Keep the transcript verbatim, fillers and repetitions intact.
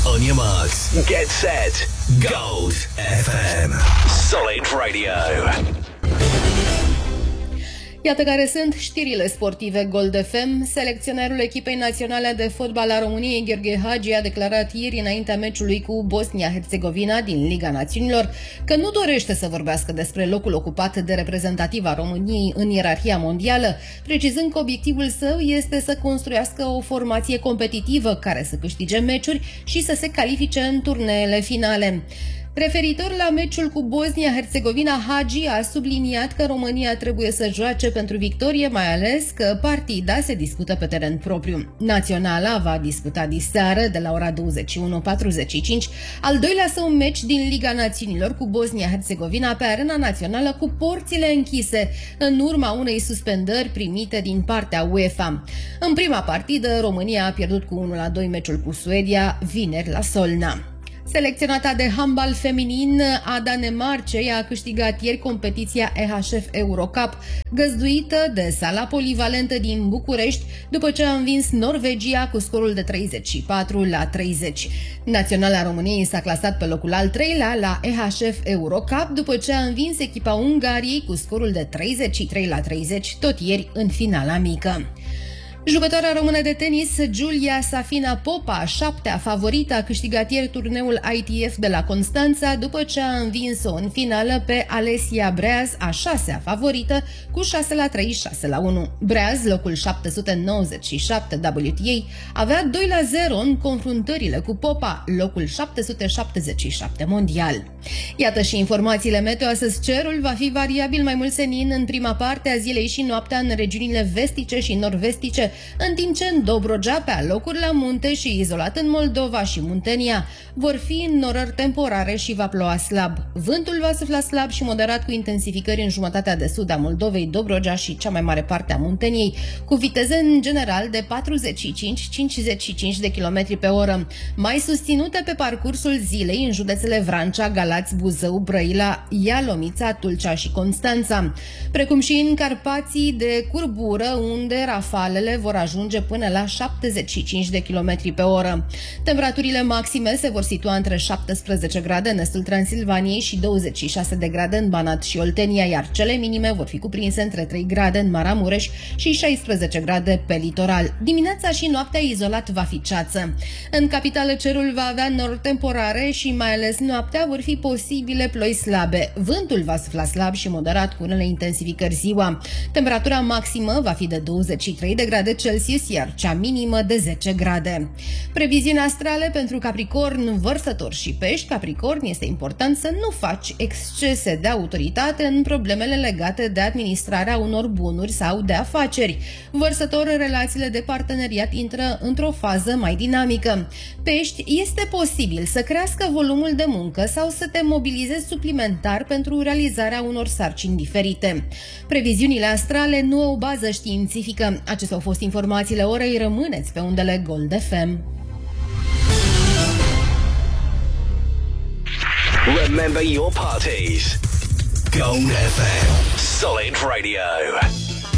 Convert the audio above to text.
On your marks, get set, Gold F M. Solid Radio. Iată care sunt știrile sportive Gold F M. Selecționerul echipei naționale de fotbal a României, Gheorghe Hagi, a declarat ieri înaintea meciului cu Bosnia-Herzegovina din Liga Națiunilor că nu dorește să vorbească despre locul ocupat de reprezentativa României în ierarhia mondială, precizând că obiectivul său este să construiască o formație competitivă care să câștige meciuri și să se califice în turneele finale. Referitor la meciul cu Bosnia-Herzegovina, Hagi a subliniat că România trebuie să joace pentru victorie, mai ales că partida se dispută pe teren propriu. Naționala va disputa diseară, de la ora douăzeci și unu patruzeci și cinci, al doilea său meci din Liga Națiunilor cu Bosnia-Herzegovina pe arena națională cu porțile închise, în urma unei suspendări primite din partea UEFA. În prima partidă, România a pierdut cu unu la doi meciul cu Suedia, vineri la Solna. Selecționata de handbal feminin a Danemarcei a câștigat ieri competiția E H F Eurocup, găzduită de Sala Polivalentă din București, după ce a învins Norvegia cu scorul de treizeci și patru la treizeci. Naționala României s-a clasat pe locul al treilea la E H F Eurocup, după ce a învins echipa Ungariei cu scorul de treizeci și trei la treizeci, tot ieri în finala mică. Jucătoarea română de tenis, Giulia Safina Popa, a șaptea favorită, a câștigat ieri turneul I T F de la Constanța, după ce a învins-o în finală pe Alessia Breaz, a șasea favorită, cu șase la trei, șase la unu. Breaz, locul șapte sute nouăzeci și șapte W T A, avea doi la zero în confruntările cu Popa, locul șapte sute șaptezeci și șapte mondial. Iată și informațiile meteo. Astăzi cerul va fi variabil mai mult senin în prima parte a zilei și noaptea în regiunile vestice și nord-vestice, în timp ce în Dobrogea, pe alocuri la munte și izolat în Moldova și Muntenia, vor fi înnorări temporare și va ploua slab. Vântul va sufla slab și moderat cu intensificări în jumătatea de sud a Moldovei, Dobrogea și cea mai mare parte a Munteniei, cu viteze în general de patruzeci și cinci - cincizeci și cinci de kilometri pe oră, mai susținute pe parcursul zilei în județele Vrancea, Galați, Buzău, Brăila, Ialomița, Tulcea și Constanța, precum și în Carpații de curbură, unde rafalele vor ajunge până la șaptezeci și cinci de kilometri pe oră. Temperaturile maxime se vor situa între șaptesprezece grade în estul Transilvaniei și douăzeci și șase de grade în Banat și Oltenia, iar cele minime vor fi cuprinse între trei grade în Maramureș și șaisprezece grade pe litoral. Dimineața și noaptea izolat va fi ceață. În capitală cerul va avea nori temporare și mai ales noaptea vor fi posibile ploi slabe. Vântul va sufla slab și moderat cu unele intensificări ziua. Temperatura maximă va fi de douăzeci și trei de grade Celsius, iar cea minimă de zece grade. Previziuni astrale pentru Capricorn, Vărsător și Pești. Capricorn, este important să nu faci excese de autoritate în problemele legate de administrarea unor bunuri sau de afaceri. Vărsător, relațiile de parteneriat intră într-o fază mai dinamică. Pești, este posibil să crească volumul de muncă sau să te mobilizezi suplimentar pentru realizarea unor sarcini diferite. Previziunile astrale nu au bază științifică. Acestea au fost informațiile orei. Rămâneți pe undele Gold F M. Remember your parties. Gold F M. Solid Radio.